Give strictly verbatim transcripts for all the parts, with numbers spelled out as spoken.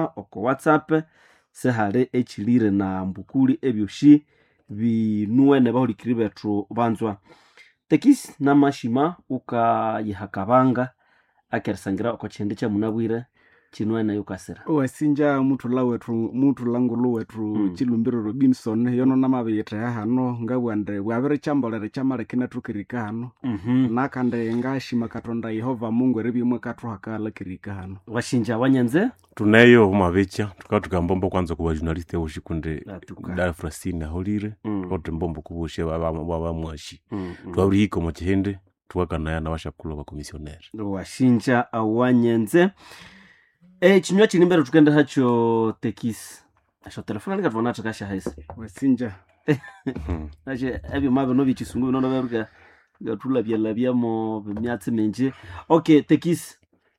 oko WhatsApp sehale echilire na mbukuli ebyoshi binuene bahulikiri bethu banzwa tekis na mashima uka yihakabanga akerisangira oko chende cha munabwire chinuene yukasira wasinja mutu la wetu mutu langulu wetu mm. Chilumbiro Robinson yono namabiyete hano ngabwande bwabere chambolere chamale kinatukirika hano mhm nakande ngashima katonda Yehova Mungu eribimwe katru hakala kirika hano washinja wanyenze tunayo humavecha tukatuka mbombo kwanza kuba journaliste ushikunde Dar Frasina holire mm. ote mbombo kubushe baba baba mwashi mm. mm. twaburi hiko mu kihende tuwakanaya na bashakulu ba commissionaire washinja awanyenze eh chinywa chinimbere tukende hacho tekis asho telefona nika twana takasha haisi wasinja aje ebyo mabe no bichisungu no beruka gatula byala byamo bimyatsi menje okay tekis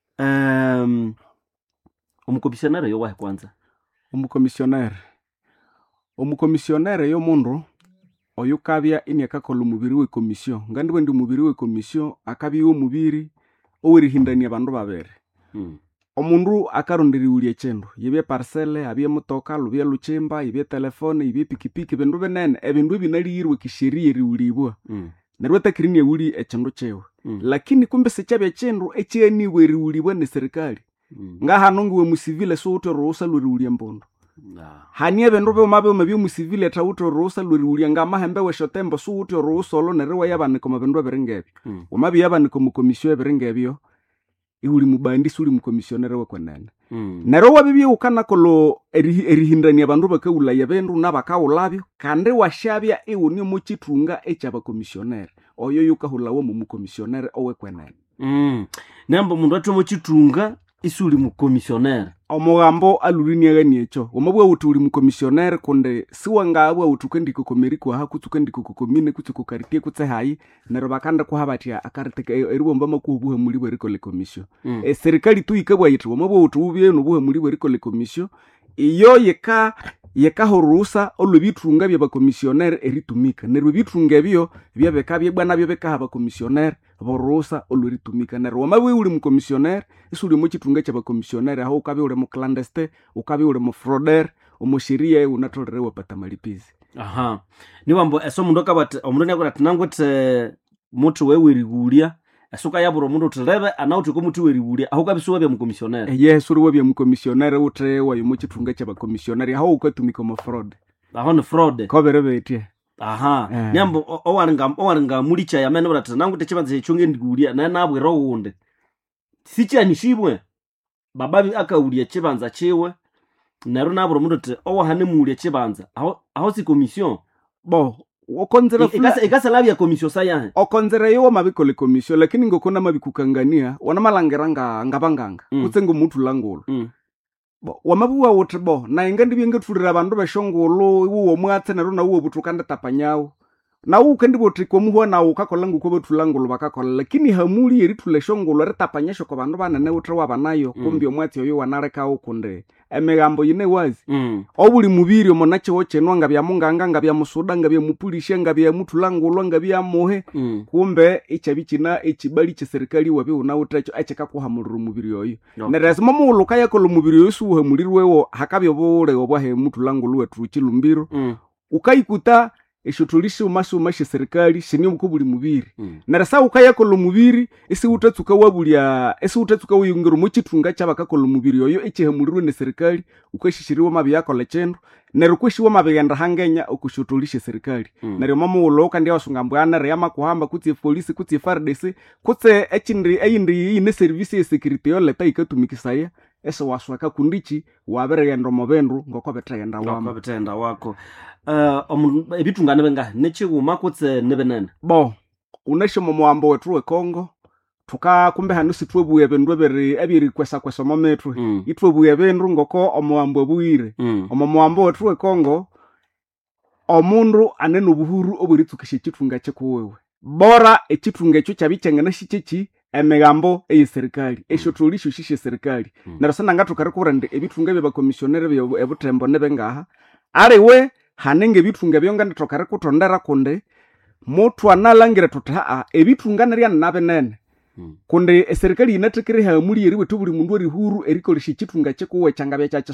um umukomissionnaire yo wahe kwanza umukomissionnaire umukomissionnaire yo mundu oyo kabya inyakakola umubiri we commission ngandi wendi umubiri we commission akabiyo umubiri owirihindania bandu babere mm. Omundu akaronderi ulie chendo yebye parcelle abye mutoka lubye luchimba yebye telefone yebye pikipiki bindu benene ebindu binaliyirwe kisheria riulibwa mm. nerwe takirini uli echendo chewe mm. Lakini kumbe sechabye chendo echeni weriulibwa ni serikali mm. Nga hanongiwe musivile so uto ruhusa luriulia mbondo nah. Hanie bindu be mabe mabye musivile ta uto ruhusa luriulia nga mahembe we shotembo so uto ruhusa lo nerwe yabaniko mabindu aberengebyo mm. Umabi yabaniko mu commission aberengebyo iuli mubandisi uli mukomissionere we kwenene mm. Nero wabibye ukana kolo erihindani abandu bakaula yabendu nabakaulabyo kandi washabya iuni mu chitunga echaba commissioner oyo yukahula wo mu commissioner owe kwenene mm. Nambo mundu atwo mu chitunga isuli mu commissioner omugambo alulini agani echo omabwa uti uli mu commissioner konde siwanga abwa utukendiko komeriko ha kutukendiko kokomine kutukukarike kutse hayi nero bakanda ko habatia akariteka eribomba makubuhe muri bwe riko le commission mm. E serikali tu ikabwa yitu omabwa uti ubye no buhe muri bwe riko le commission iyo yeka yeka horusa olubitunga bya ba commissioner eritumika nero bitunga byo byabeka byebana byobeka haba commissioner borusa oluritumika nero wamawe uli mu commissioner isuli mu chitunga cha ba commissioner aho ukabe ule mu clandestine ukabe ule mu frauder umushiria unatolere wapata malipizi aha ni wambo eso mundu akabata omundu yakora tinangote mutu wewe rigulia asuka yaburo mundu tulebe anauti ko mutu weribulia aho kabisuwa bya mu commissioner yes uri wabya mu commissioner utre wayo mu chitunga cha ba commissioner aho ukatumika mu fraud aho ni fraud ko berebetie aha yeah. Nyambo owaringa owaringa mulicha yamene barata nangu techibanze chunge ndigulia na nabwe rawunde sichi anishibwe bababi akaulia chibanza chewe naro nabwo mundu te owahane mulia chibanza aho aho si commission bo okonzera ikasa ikasa labya commission sayahe okonzera yo mabikole commission lakini ngokona mabikukangania wana malangeranga ngabanganga mm. Kutsengo mutu langulo mm. Bo wamabuwa wote bo na ingandi byengetulira abandu bashongolo uwo mwatse naro na uwo butukanda tapanyawo na ukendi boti ko muhwa na ukakola nguko betulangolo bakakola lakini hamuli eri tuleshongolo retapanyesho ko bandu banane utre wabanayo mm. Kumbi omwatse oyo wanareka ukunde emegambo yine wazi mm. Obuli mubiri omonache wochenwa ngabya munganga ngabya musuda ngabya mupulishe ngabya mutulangolo ngabya mohe mm. Kumbe ichabikina echibali che serikali wabe una utracho acheka kuhamulira mubiri oyo okay. Nerezimo muluka yakolo mubiri oyo suha mulirwewo hakabyo bole obwahe mutulangolo wetu Chilumbiro mm. Ukaikuta eshotulishi umashi umashi serikali shini mukubuli mubiri mm. Narasa ukayakolo mubiri isi utatsuka wabulia isi utatsuka uyungiro mu chitunga cyabakakolo mubiri oyo echihemulirwe ne serikali ukashishiriwa mabi yakola chendo nero kushiwa mabigenda hangenya ukushotulishi serikali mm. Nero mama uloka ndi wasungambwana reyama kuhamba kuti polisi kuti F A R D C kuti echindri eyindi ine service ya security yo leta ikatumikisaya eso waswaka kundichi wabere yendo mobendu ngoko betenda wama ngoko betenda wako uh um, ebitungane benga nechiguma kutse nebenene bo unashimo mwambo wetu we Kongo tuka kumbe hanusi twebuye bendu beri ebiri kwesa kwesa mometwe mm. Itwebuye bendu ngoko omwambo buire mm. Omwambo wetu we Kongo omundu anene ubuhuru oburitukishe chitunga chekuwewe bora echitunga cyo cyabicyangana shikichi emegambo eyi serikali eshotulisho shishe serikali mm. Narasana ngatukare kurande ebitunga bya commissioner bya ebutembo nebengaha ariwe hanenge bitunga byonga nditokare kutondera kunde mutu analangira tuta ebitunga nari nabenene mm. Kunde serikali inatekere ha muri eri wetu buri mundu eri huru erikolisha chitunga chekuwe changabya cha